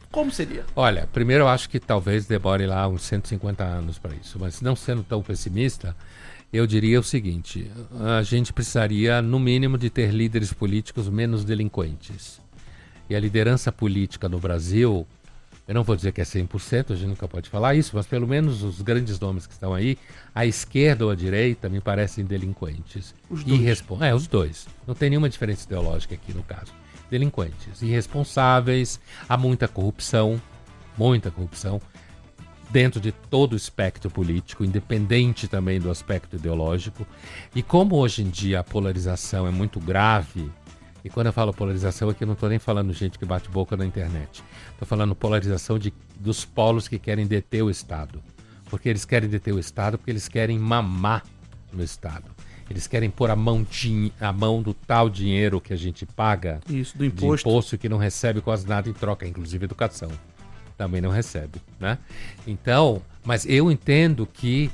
Como seria? Olha, primeiro eu acho que talvez demore lá uns 150 anos para isso, mas não sendo tão pessimista, eu diria o seguinte: a gente precisaria, no mínimo, de ter líderes políticos menos delinquentes. E a liderança política no Brasil, eu não vou dizer que é 100%, a gente nunca pode falar isso, mas pelo menos os grandes nomes que estão aí, à esquerda ou à direita, me parecem delinquentes. Os dois. Os dois. Não tem nenhuma diferença ideológica aqui no caso. Delinquentes, irresponsáveis, há muita corrupção dentro de todo o espectro político, independente também do aspecto ideológico. E como hoje em dia a polarização é muito grave, e quando eu falo polarização aqui eu não estou nem falando gente que bate boca na internet, estou falando polarização dos polos que querem deter o Estado. Porque eles querem deter o Estado porque eles querem mamar no Estado. Eles querem pôr a mão do tal dinheiro que a gente paga, isso, do imposto. De imposto que não recebe quase nada em troca, inclusive educação. Também não recebe, né? Então, mas eu entendo que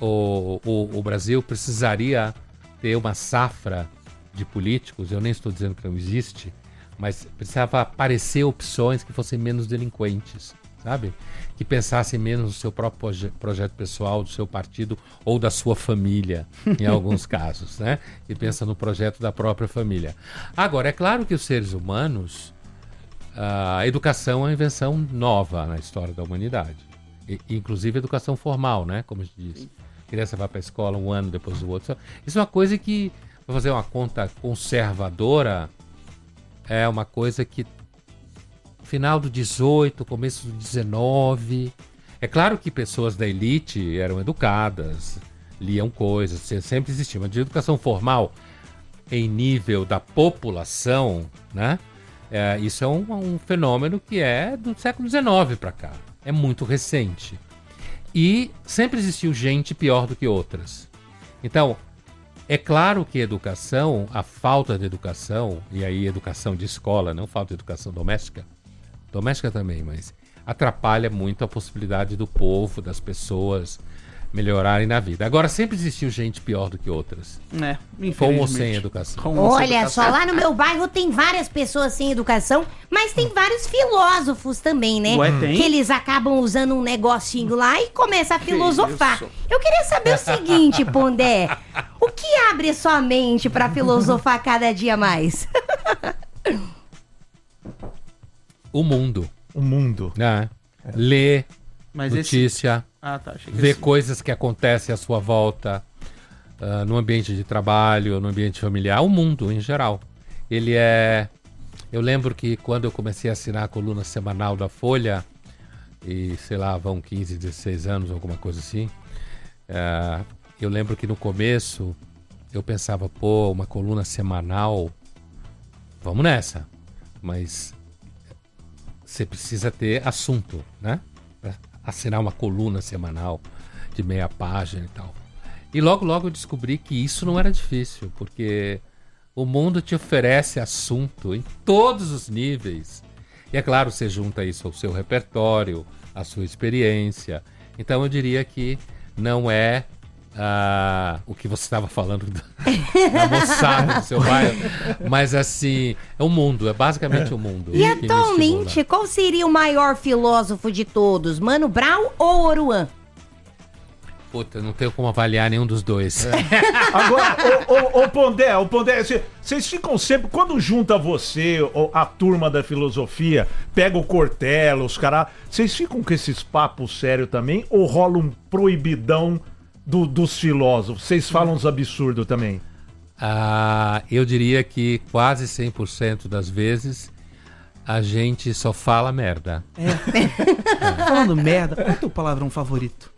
o Brasil precisaria ter uma safra de políticos, eu nem estou dizendo que não existe, mas precisava aparecer opções que fossem menos delinquentes, sabe? Que pensassem menos no seu próprio projeto pessoal, do seu partido ou da sua família, em alguns casos, né? Que pensa no projeto da própria família. Agora, é claro que os seres humanos, a educação é uma invenção nova na história da humanidade. Inclusive a educação formal, né? Como a gente diz. A criança vai para a escola um ano depois do outro. Isso é uma coisa que, para fazer uma conta conservadora, é uma coisa que final do 18, começo do 19. É claro que pessoas da elite eram educadas, liam coisas, sempre existia. Mas de educação formal em nível da população, né? Isso é um fenômeno que é do século XIX para cá. É muito recente. E sempre existiu gente pior do que outras. Então, é claro que educação, a falta de educação, e aí educação de escola, não falta de educação doméstica também, mas atrapalha muito a possibilidade do povo, das pessoas melhorarem na vida. Agora, sempre existiu gente pior do que outras. Com ou sem educação. Olha só, lá no meu bairro tem várias pessoas sem educação, mas tem vários filósofos também, né? Ué, tem? Que eles acabam usando um negocinho lá e começam a filosofar. Eu queria saber o seguinte, Pondé. O que abre sua mente pra filosofar cada dia mais? O mundo. Né? Ler, notícia, ver coisas que acontecem à sua volta, no ambiente de trabalho, no ambiente familiar, o mundo em geral. Ele é... Eu lembro que quando eu comecei a assinar a coluna semanal da Folha, e sei lá, vão 15, 16 anos, alguma coisa assim, eu lembro que no começo eu pensava, uma coluna semanal, vamos nessa, mas você precisa ter assunto, né? Pra assinar uma coluna semanal de meia página e tal. E logo eu descobri que isso não era difícil, porque o mundo te oferece assunto em todos os níveis. E é claro, você junta isso ao seu repertório, à sua experiência. Então eu diria que não é o que você estava falando da moçada do seu bairro, mas assim, é o mundo, é basicamente o mundo. E atualmente, qual seria o maior filósofo de todos, Mano Brown ou Oruan? Puta, não tenho como avaliar nenhum dos dois. Agora, ô Pondé, vocês ficam sempre, quando junta você, a turma da filosofia, pega o Cortella, os caras, vocês ficam com esses papos sérios também, ou rola um proibidão dos filósofos? Vocês falam uns absurdos também? Eu diria que quase 100% das vezes a gente só fala merda. Falando merda, qual é o teu palavrão favorito?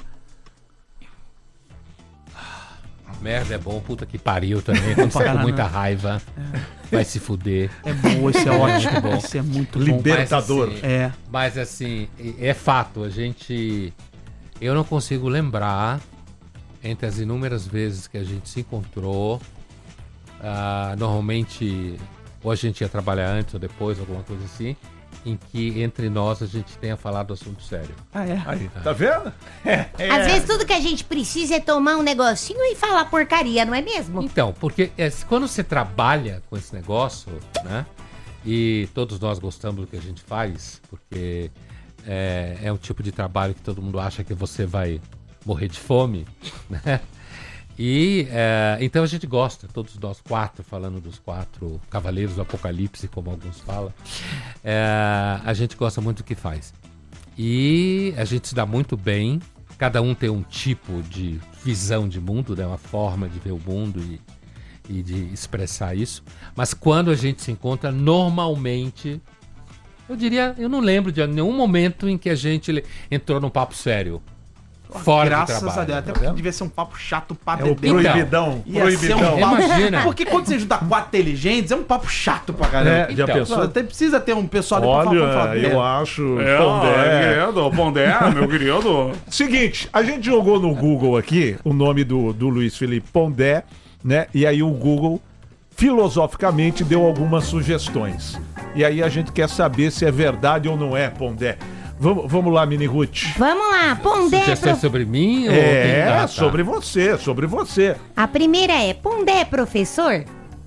Merda é bom, puta que pariu também. Quando você tá com muita raiva, vai se fuder. É bom, esse é ótimo. Bom. Esse é muito bom. Libertador. Mas assim, é fato, eu não consigo lembrar, entre as inúmeras vezes que a gente se encontrou, normalmente, ou a gente ia trabalhar antes ou depois, alguma coisa assim, em que entre nós a gente tenha falado assunto sério. Aí, tá vendo? Às vezes tudo que a gente precisa é tomar um negocinho e falar porcaria, não é mesmo? Então, porque quando você trabalha com esse negócio, né, E todos nós gostamos do que a gente faz, porque é um tipo de trabalho que todo mundo acha que você vai morrer de fome, né? E então a gente gosta, todos nós quatro, falando dos 4 cavaleiros do apocalipse, como alguns falam, a gente gosta muito do que faz. E a gente se dá muito bem, cada um tem um tipo de visão de mundo, né? Uma forma de ver o mundo e de expressar isso. Mas quando a gente se encontra, normalmente, eu não lembro de nenhum momento em que a gente entrou num papo sério. Fora Graças do trabalho, a Deus. Até tá porque vendo? devia ser um papo chato pra É o beber. proibidão. Ia ser um Proibidão. papo... Imagina. Porque quando você junta 4 inteligentes, é um papo chato pra caramba. Já Então, pensou? Até precisa ter um pessoal ali pra Olha, falar. eu acho. Pondé, meu querido. Seguinte, a gente jogou no Google aqui o nome do Luiz Felipe Pondé, né? E aí o Google filosoficamente deu algumas sugestões. E aí a gente quer saber se é verdade ou não é, Pondé. Vamos lá, Mini Ruth. Vamos lá, Pondé. Sugestões sobre mim? ou tem- Ah, tá. Sobre você, sobre você. A primeira é: Pondé é professor?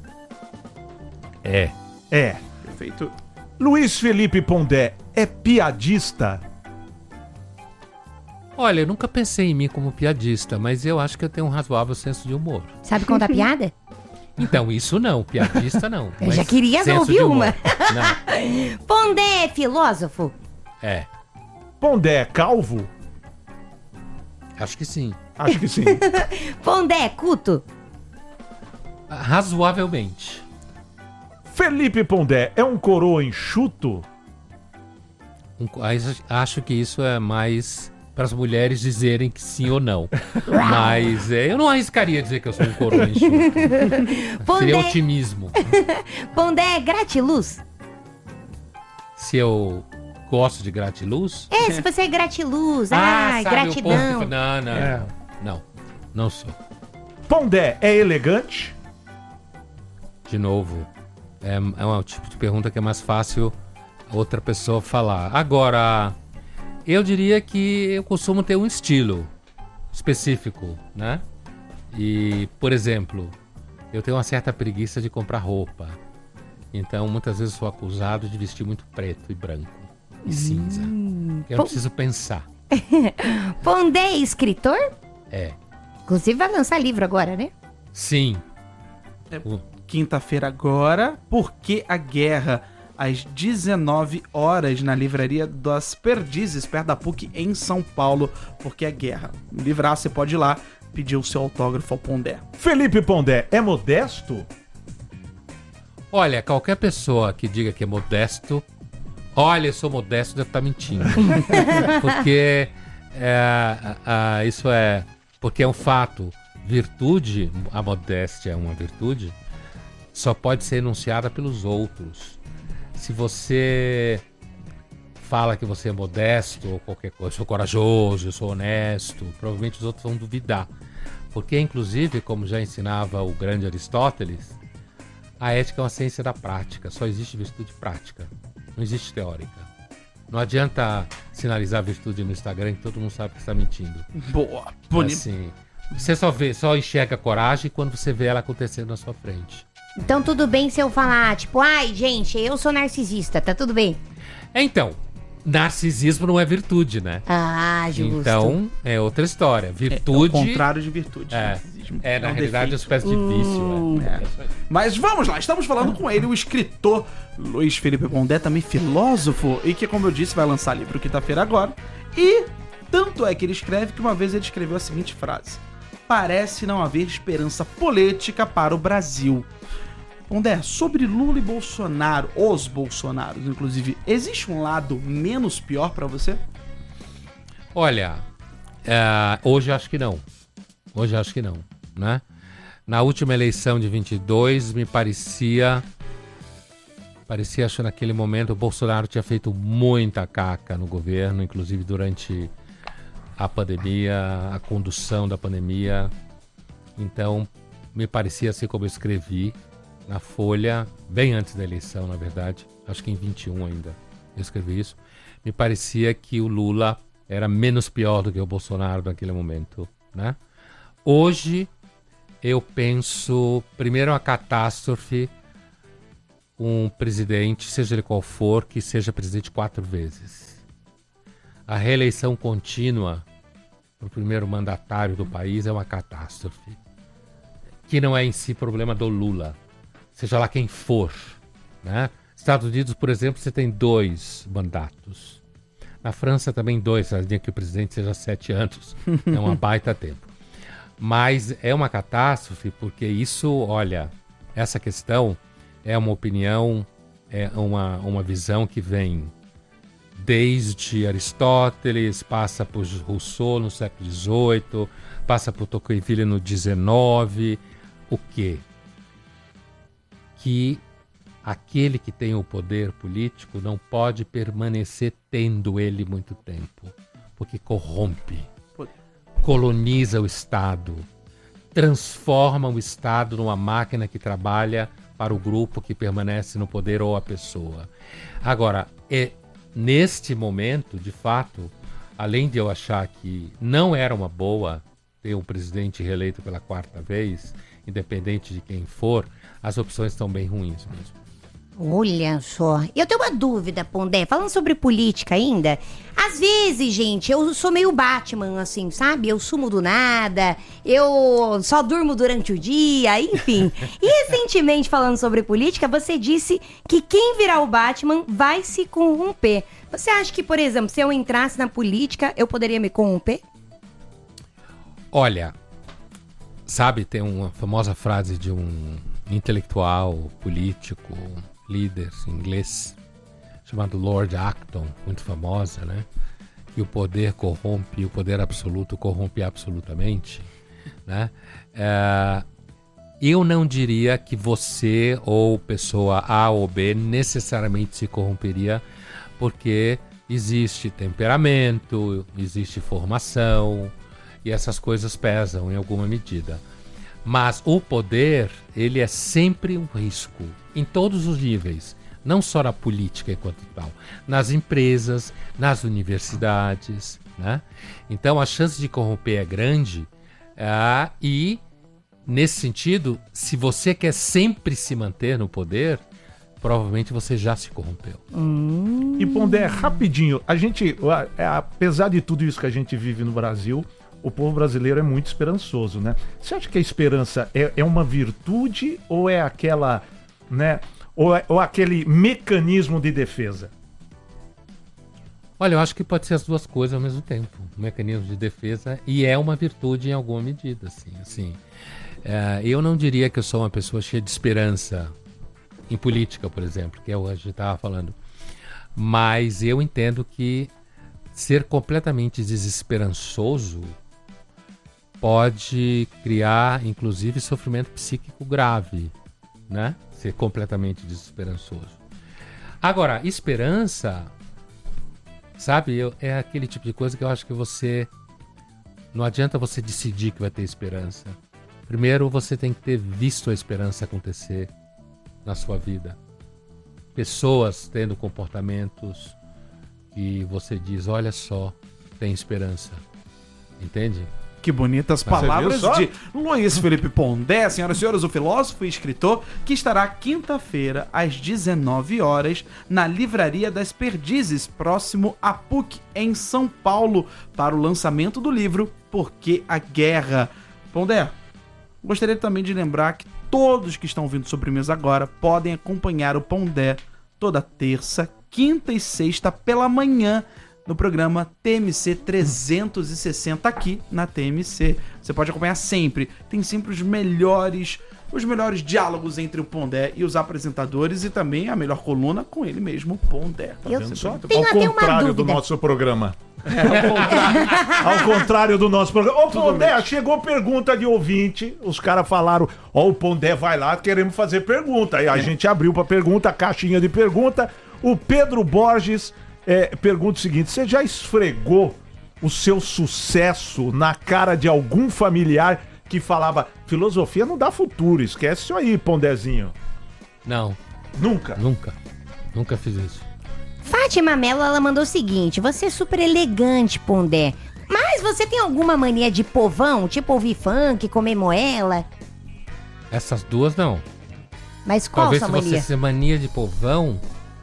É. É. Perfeito. Luiz Felipe Pondé é piadista? Olha, eu nunca pensei em mim como piadista, mas eu acho que eu tenho um razoável senso de humor. Sabe contar piada? Então, isso não, piadista não. Eu mas já queria senso ouvir de humor. uma. Não, Pondé é filósofo? é. Pondé é calvo? Acho que sim. Acho que sim. Pondé é culto? Razoavelmente. Felipe Pondé é um coroa enxuto? Acho que isso é mais para as mulheres dizerem que sim ou não. Mas eu não arriscaria dizer que eu sou um coroa enxuto. Seria Pondé, otimismo. Pondé é gratiluz? Se eu gosto de gratiluz... É, se você é gratiluz. sabe, Gratidão. o povo que... Não sou. Pondé é elegante? De novo, é um tipo de pergunta que é mais fácil outra pessoa falar. Agora, eu diria que eu costumo ter um estilo específico, né? E, por exemplo, eu tenho uma certa preguiça de comprar roupa. Então, muitas vezes sou acusado de vestir muito preto e branco e cinza. Eu preciso pensar. Pondé é escritor? É. Inclusive vai lançar livro agora, né? Sim. Quinta-feira agora, Porque a Guerra? Às 19 horas na livraria das Perdizes, perto da PUC, em São Paulo. Porque a Guerra. Um livraço, você pode ir lá pedir o seu autógrafo ao Pondé. Felipe Pondé é modesto? Olha, qualquer pessoa que diga que é modesto, olha, eu sou modesto, deve estar mentindo. Porque isso é... Porque é um fato. Virtude, a modéstia é uma virtude, só pode ser enunciada pelos outros. Se você fala que você é modesto ou qualquer coisa, eu sou corajoso, eu sou honesto, provavelmente os outros vão duvidar. Porque, inclusive, como já ensinava o grande Aristóteles, a ética é uma ciência da prática, só existe virtude prática, não existe teórica. Não adianta sinalizar virtude no Instagram que todo mundo sabe que está mentindo. Boa. Bonito. Assim, você só enxerga a coragem quando você vê ela acontecendo na sua frente. Então tudo bem se eu falar, tipo, ai, gente, eu sou narcisista, tá tudo bem? Então, narcisismo não é virtude, né? Ah, justo. Então, é outra história. É o Virtude contrário de virtude. é, Narcisismo na um realidade, é uma defeito. espécie de vício. É. Mas vamos lá, estamos falando com ele, o escritor Luiz Felipe Pondé, também filósofo, e que, como eu disse, vai lançar livro quinta-feira agora. E tanto é que ele escreve que uma vez ele escreveu a seguinte frase: parece não haver esperança política para o Brasil. Pondé, sobre Lula e Bolsonaro, os Bolsonaros, inclusive, existe um lado menos pior pra você? Olha, hoje acho que não. Hoje acho que não, né? Na última eleição de 22, me parecia, acho que naquele momento, o Bolsonaro tinha feito muita caca no governo, inclusive durante a pandemia, a condução da pandemia. Então, me parecia assim como eu escrevi na Folha, bem antes da eleição, na verdade, acho que em 21 ainda eu escrevi isso, me parecia que o Lula era menos pior do que o Bolsonaro naquele momento, né? Hoje, eu penso, primeiro, uma catástrofe um presidente, seja ele qual for, que seja presidente 4 vezes. A reeleição contínua para o primeiro mandatário do país é uma catástrofe. Que não é em si problema do Lula, seja lá quem for, né? Estados Unidos, por exemplo, você tem 2 mandatos. Na França também 2, a linha que o presidente seja 7 anos. É uma baita tempo. Mas é uma catástrofe porque isso, olha, essa questão é uma opinião, é uma visão que vem desde Aristóteles, passa por Rousseau no século XVIII, passa por Tocqueville no XIX. O quê? Que aquele que tem o poder político não pode permanecer tendo ele muito tempo, porque corrompe, coloniza o Estado, transforma o Estado numa máquina que trabalha para o grupo que permanece no poder ou a pessoa. Agora, neste momento, de fato, além de eu achar que não era uma boa ter um presidente reeleito pela 4ª vez, independente de quem for, as opções estão bem ruins mesmo. Olha só, eu tenho uma dúvida, Pondé, falando sobre política ainda. Às vezes, gente, eu sou meio Batman, assim, sabe? Eu sumo do nada, eu só durmo durante o dia, enfim. E recentemente, falando sobre política, você disse que quem virar o Batman vai se corromper. Você acha que, por exemplo, se eu entrasse na política, eu poderia me corromper? Olha, sabe, tem uma famosa frase de um intelectual, político, líder inglês, chamado Lord Acton, muito famosa, né? Que o poder corrompe, o poder absoluto corrompe absolutamente, né? Eu não diria que você ou pessoa A ou B necessariamente se corromperia, porque existe temperamento, existe formação, e essas coisas pesam em alguma medida. Mas o poder, ele é sempre um risco, em todos os níveis, não só na política enquanto tal, nas empresas, nas universidades, né? Então a chance de corromper é grande, e nesse sentido, se você quer sempre se manter no poder, provavelmente você já se corrompeu. E Pondé, rapidinho, a gente, apesar de tudo isso que a gente vive no Brasil, o povo brasileiro é muito esperançoso, né? Você acha que a esperança é uma virtude ou é aquela, né? Ou aquele mecanismo de defesa? Olha, eu acho que pode ser as duas coisas ao mesmo tempo. Um mecanismo de defesa e é uma virtude em alguma medida, assim. Eu não diria que eu sou uma pessoa cheia de esperança em política, por exemplo, que é o que a gente estava falando. Mas eu entendo que ser completamente desesperançoso pode criar, inclusive, sofrimento psíquico grave, né? Ser completamente desesperançoso. Agora, esperança, sabe, é aquele tipo de coisa que eu acho que não adianta você decidir que vai ter esperança. Primeiro, você tem que ter visto a esperança acontecer na sua vida. Pessoas tendo comportamentos que você diz, olha só, tem esperança. Entende? Que bonitas palavras de Luiz Felipe Pondé, senhoras e senhores, o filósofo e escritor, que estará quinta-feira, às 19 horas, na Livraria das Perdizes, próximo à PUC, em São Paulo, para o lançamento do livro Por que a Guerra? Pondé, gostaria também de lembrar que todos que estão vindo sobremesa agora podem acompanhar o Pondé toda terça, quinta e sexta pela manhã, no programa TMC 360 aqui na TMC. Você pode acompanhar sempre. Tem sempre os melhores diálogos entre o Pondé e os apresentadores e também a melhor coluna com ele mesmo, o Pondé. Tá vendo só? Ao contrário do nosso programa. Ao contrário do nosso programa. Ô, Pondé, chegou pergunta de ouvinte. Os caras falaram, o Pondé vai lá, queremos fazer pergunta. Aí a gente abriu pra pergunta, a caixinha de pergunta. O Pedro Borges pergunta o seguinte: você já esfregou o seu sucesso na cara de algum familiar que falava, filosofia não dá futuro, esquece isso aí, Pondézinho? Não. Nunca? Nunca fiz isso. Fátima Mello, ela mandou o seguinte: você é super elegante, Pondé, mas você tem alguma mania de povão, tipo ouvir funk, comer moela? Essas duas não. Mas qual Talvez sua se mania? você tem mania de povão,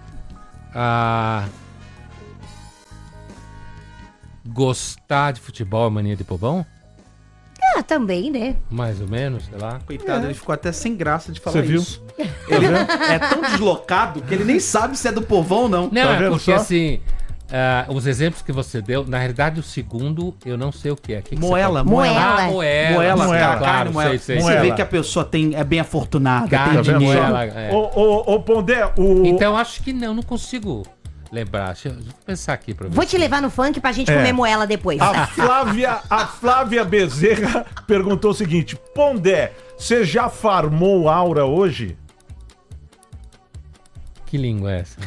gostar de futebol é mania de povão? Ah, também, né? Mais ou menos, sei lá. Coitado, ele ficou até sem graça de falar Você viu? isso. Ele é tão deslocado que ele nem sabe se é do povão ou não. Não, Tá é vendo porque só? assim, os exemplos que você deu, na realidade o segundo eu não sei o que é. Que Moela, você moela. falou? Ah, moela. Moela, Moela. carne, moela. sei, sei. Você Moela. vê que a pessoa é bem afortunada, Carne, tem Tá vendo dinheiro. só? moela, é. Ô, Pondé, Então acho que não consigo lembrar. Deixa eu pensar aqui pra ver. Vou te levar no funk pra gente É. comer moela depois. a Flávia Bezerra perguntou o seguinte: Pondé, você já farmou aura hoje? Que língua é essa?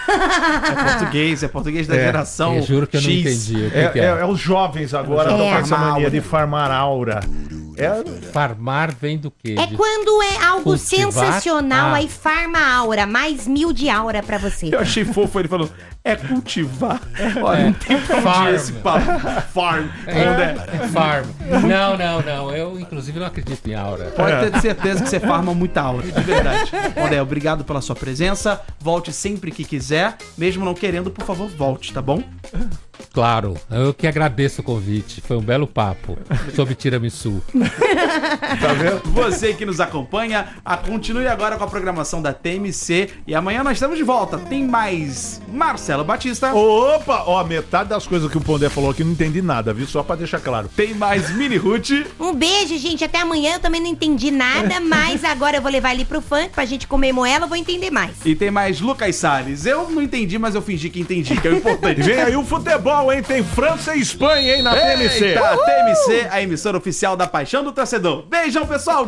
É português da É. geração Eu juro que eu não X. entendi o que é. É os jovens agora estão com essa Farmar mania aura. de farmar aura. Farmar vem do quê? É quando é algo Cultivar? sensacional, Ah. aí farma aura, mais 1000 de aura pra você. Eu achei fofo ele falando, é cultivar. Olha, não tem pra onde Farm. ir esse papo. Farm. Farm. Não. Eu, inclusive, não acredito em aura. Pode ter certeza que você farma muita aura, de verdade. Ondé, obrigado pela sua presença. Volte sempre que quiser. Mesmo não querendo, por favor, volte, tá bom? Claro, eu que agradeço o convite. Foi um belo papo sobre tiramisu. Tá vendo? Você que nos acompanha, continue agora com a programação da TMC. E amanhã nós estamos de volta. Tem mais Marcelo Batista. Opa! Ó, metade das coisas que o Pondé falou aqui eu não entendi nada, viu? Só pra deixar claro. Tem mais Mini Ruth. Um beijo, gente. Até amanhã. Eu também não entendi nada, mas agora eu vou levar ele pro funk pra gente comer moela. Eu vou entender mais. E tem mais Lucas Salles. Eu não entendi, mas eu fingi que entendi, que é o importante. E vem aí o futebol, hein? Tem França e Espanha, hein? Na TMC. Eita, TMC, a emissora oficial da Paixão do Torcedor. Beijão, pessoal.